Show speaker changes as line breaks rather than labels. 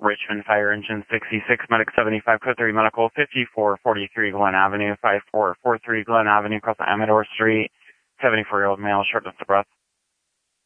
Richmond Fire Engine 66, Medic 75, Code 3, Medical 5443 Glen Avenue, 5443 Glen Avenue, across Amador Street, 74-year-old male, shortness of breath.